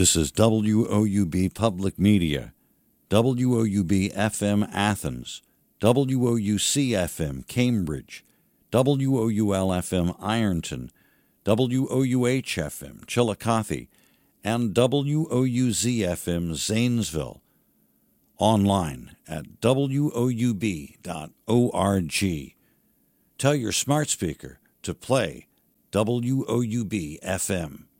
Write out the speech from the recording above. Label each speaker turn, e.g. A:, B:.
A: This is WOUB Public Media, WOUB FM Athens, WOUC FM Cambridge, WOUL FM Ironton, WOUH FM Chillicothe, and WOUZ FM Zanesville. Online at woub.org. Tell your smart speaker to play WOUB FM.